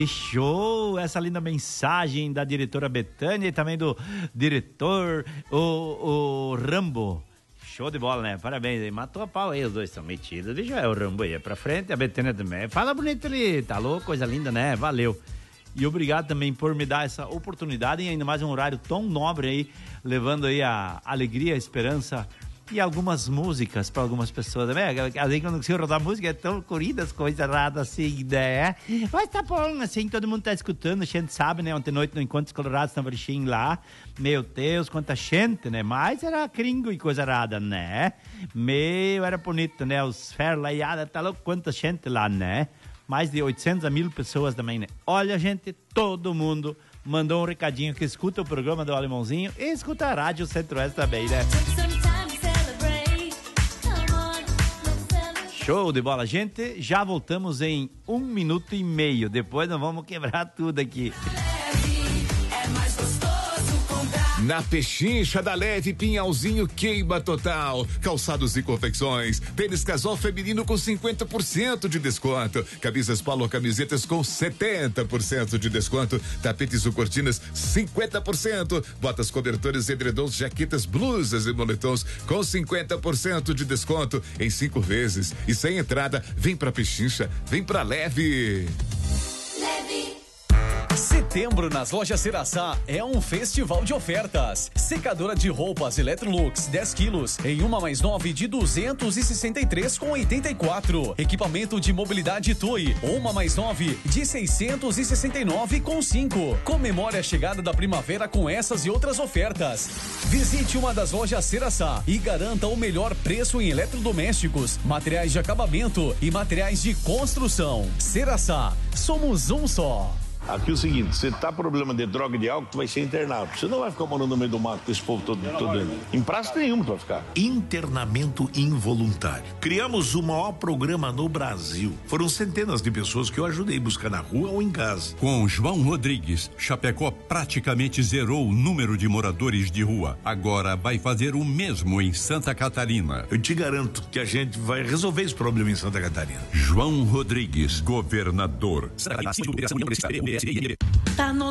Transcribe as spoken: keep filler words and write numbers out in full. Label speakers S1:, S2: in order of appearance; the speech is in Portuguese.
S1: Que show! Essa linda mensagem da diretora Betânia e também do diretor, o, o Rambo. Show de bola, né? Parabéns aí. Matou a pau aí, os dois estão metidos. Deixa o Rambo aí pra frente, a Betânia também. Fala bonito ali, tá louco? Coisa linda, né? Valeu. E obrigado também por me dar essa oportunidade e ainda mais um horário tão nobre aí, levando aí a alegria, a esperança e algumas músicas para algumas pessoas, né? Às vezes quando você rodar música é tão corrida, as coisas erradas assim, né? Mas tá bom, assim, todo mundo tá escutando, a gente sabe, né? Ontem noite no Encontros Colorados na Varichinha lá, meu Deus, quanta gente, né? Mas era gringo e coisa errada, né? Meu, era bonito, né? Os Fairlaiada, tá louco, quanta gente lá, né? Mais de oitocentas a mil pessoas também, né? Olha, gente, todo mundo mandou um recadinho que escuta o programa do Alemãozinho e escuta a Rádio Centro-Oeste também, né? Show de bola, gente. Já voltamos em um minuto e meio. Depois nós vamos quebrar tudo aqui.
S2: Na Pechincha da Leve, Pinhalzinho queima total. Calçados e confecções. Tênis casal feminino com cinquenta por cento de desconto. Camisas polo, camisetas com setenta por cento de desconto. Tapetes ou cortinas cinquenta por cento. Botas, cobertores, edredons, jaquetas, blusas e moletons com cinquenta por cento de desconto em cinco vezes. E sem entrada, vem pra Pechincha, vem pra Leve.
S3: Leve. Setembro nas lojas Ceraçá é um festival de ofertas. Secadora de roupas Electrolux dez quilos em uma mais nove de duzentos e sessenta e três com oitenta e quatro. Equipamento de mobilidade Tui uma mais nove de seiscentos e sessenta e nove com cinco. Comemore a chegada da primavera com essas e outras ofertas. Visite uma das lojas Ceraçá e garanta o melhor preço em eletrodomésticos, materiais de acabamento e materiais de construção. Ceraçá, somos um só.
S4: Aqui é o seguinte, você tá com problema de droga e de álcool, tu vai ser internado. Você não vai ficar morando no meio do mato com esse povo todo, todo dentro. Em praça nenhuma tu vai ficar.
S5: Internamento involuntário. Criamos o maior programa no Brasil. Foram centenas de pessoas que eu ajudei a buscar na rua ou em casa.
S6: Com João Rodrigues, Chapecó praticamente zerou o número de moradores de rua. Agora vai fazer o mesmo em Santa Catarina.
S5: Eu te garanto que a gente vai resolver esse problema em Santa Catarina.
S6: João Rodrigues, governador.
S7: Tá no